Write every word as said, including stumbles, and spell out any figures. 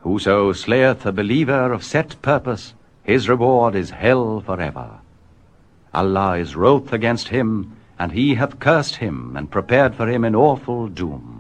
Whoso slayeth a believer of set purpose, his reward is hell forever. Allah is wroth against him, and he hath cursed him, and prepared for him an awful doom.